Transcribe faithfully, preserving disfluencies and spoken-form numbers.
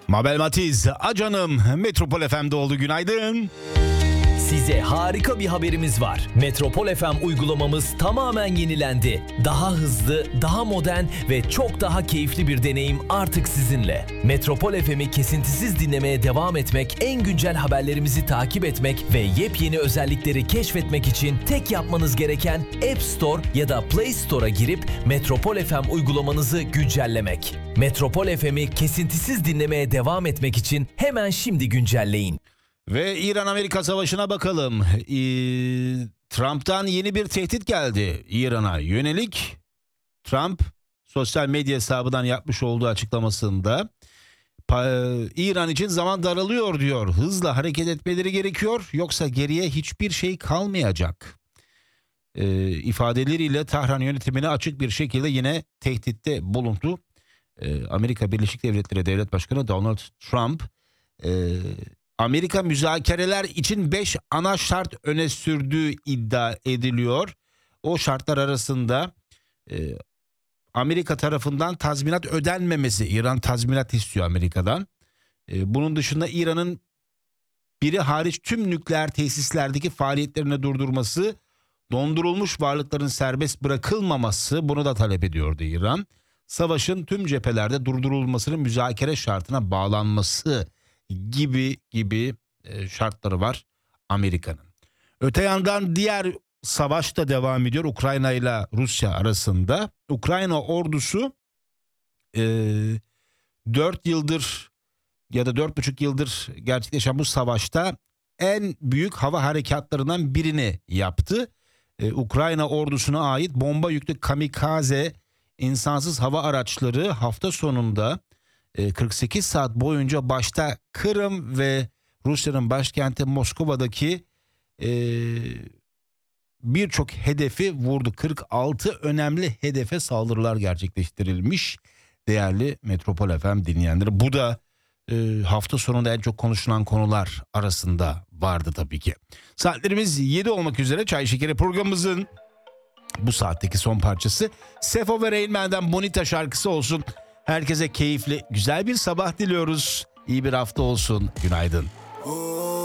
Mabel Matiz, Acanım, Metropol F M'de oldu. Günaydın. Size harika bir haberimiz var. Metropol F M uygulamamız tamamen yenilendi. Daha hızlı, daha modern ve çok daha keyifli bir deneyim artık sizinle. Metropol F M'i kesintisiz dinlemeye devam etmek, en güncel haberlerimizi takip etmek ve yepyeni özellikleri keşfetmek için tek yapmanız gereken App Store ya da Play Store'a girip Metropol F M uygulamanızı güncellemek. Metropol F M'i kesintisiz dinlemeye devam etmek için hemen şimdi güncelleyin. Ve İran-Amerika savaşına bakalım. Ee, Trump'tan yeni bir tehdit geldi İran'a yönelik. Trump sosyal medya hesabından yapmış olduğu açıklamasında İran için zaman daralıyor diyor. Hızla hareket etmeleri gerekiyor, yoksa geriye hiçbir şey kalmayacak. Ee, ifadeleriyle Tahran yönetimine açık bir şekilde yine tehditte bulundu. Ee, Amerika Birleşik Devletleri Devlet Başkanı Donald Trump e, Amerika müzakereler için beş ana şart öne sürdüğü iddia ediliyor. O şartlar arasında e, Amerika tarafından tazminat ödenmemesi. İran tazminat istiyor Amerika'dan. E, bunun dışında İran'ın biri hariç tüm nükleer tesislerdeki faaliyetlerini durdurması, dondurulmuş varlıkların serbest bırakılmaması, bunu da talep ediyordu İran. Savaşın tüm cephelerde durdurulmasının müzakere şartına bağlanması gibi gibi şartları var Amerika'nın. Öte yandan diğer savaş da devam ediyor Ukrayna ile Rusya arasında. Ukrayna ordusu e, dört yıldır ya da dört buçuk yıldır gerçekleşen bu savaşta en büyük hava harekatlarından birini yaptı. E, Ukrayna ordusuna ait bomba yüklü kamikaze insansız hava araçları hafta sonunda kırk sekiz saat boyunca başta Kırım ve Rusya'nın başkenti Moskova'daki e, birçok hedefi vurdu. kırk altı önemli hedefe saldırılar gerçekleştirilmiş değerli Metropol F M dinleyenleri. Bu da e, hafta sonunda en çok konuşulan konular arasında vardı tabii ki. Saatlerimiz yedi olmak üzere. Çay Şekeri programımızın bu saatteki son parçası Sefo ve Rain Man'den Bonita şarkısı olsun. Herkese keyifli, güzel bir sabah diliyoruz. İyi bir hafta olsun. Günaydın.